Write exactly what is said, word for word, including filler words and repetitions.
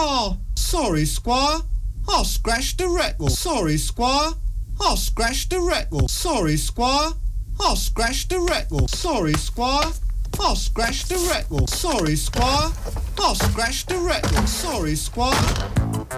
Oh, sorry, Squire. I scratched the record. Sorry, Squire. I scratched the record. Sorry, Squire. I scratched the record. Sorry, Squire. I scratched the record. Sorry, Squire. I scratched the record. Sorry, Squire.